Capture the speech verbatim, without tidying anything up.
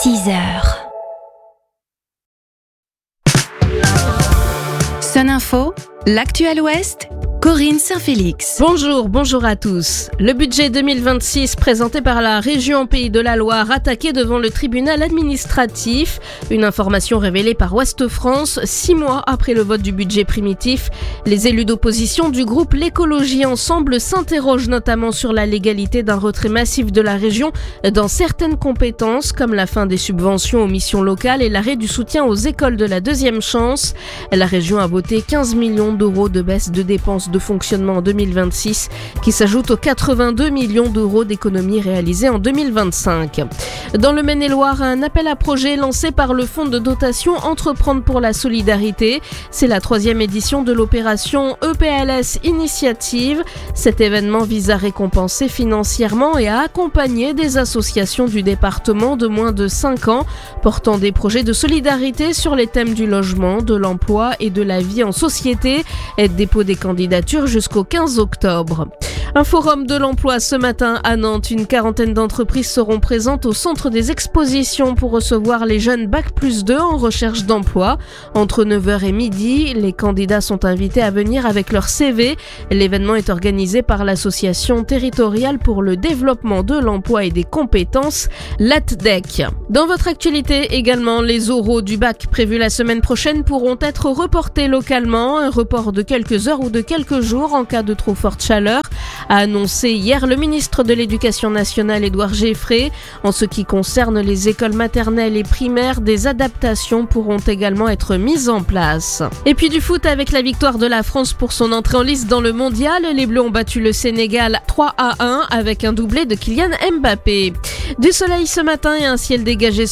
six heures. Sun Info, l'actuel Ouest, Corinne Saint-Félix. Bonjour, bonjour à tous. Le budget deux mille vingt-six présenté par la région Pays de la Loire attaqué devant le tribunal administratif. Une information révélée par Ouest France, six mois après le vote du budget primitif. Les élus d'opposition du groupe L'Écologie Ensemble s'interrogent notamment sur la légalité d'un retrait massif de la région dans certaines compétences, comme la fin des subventions aux missions locales et l'arrêt du soutien aux écoles de la deuxième chance. La région a voté quinze millions d'euros de baisse de dépenses de fonctionnement en deux mille vingt-six, qui s'ajoute aux quatre-vingt-deux millions d'euros d'économies réalisées en deux mille vingt-cinq. Dans le Maine-et-Loire, un appel à projet lancé par le fonds de dotation Entreprendre pour la solidarité. C'est la troisième édition de l'opération E P L S Initiative. Cet événement vise à récompenser financièrement et à accompagner des associations du département de moins de cinq ans, portant des projets de solidarité sur les thèmes du logement, de l'emploi et de la vie en société. Dépôt des candidatures jusqu'au quinze octobre. Un forum de l'emploi ce matin à Nantes. Une quarantaine d'entreprises seront présentes au centre des expositions pour recevoir les jeunes bac plus deux en recherche d'emploi. Entre neuf heures et midi, les candidats sont invités à venir avec leur C V. L'événement est organisé par l'association territoriale pour le développement de l'emploi et des compétences, l'A T D E C. Dans votre actualité également, les oraux du bac prévus la semaine prochaine pourront être reportés localement. Un report de quelques heures ou de quelques jours en cas de trop forte chaleur, a annoncé hier le ministre de l'Éducation nationale Édouard Geffray. En ce qui concerne les écoles maternelles et primaires, des adaptations pourront également être mises en place. Et puis du foot avec la victoire de la France pour son entrée en lice dans le mondial. Les Bleus ont battu le Sénégal trois à un avec un doublé de Kylian Mbappé. Du soleil ce matin et un ciel dégagé